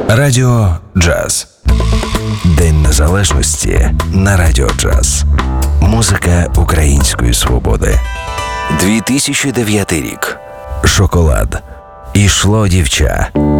Радіо Джаз. День Незалежності на Радіо Джаз. Музика української свободи. 2009 рік. Шоколад. Ішло дівча.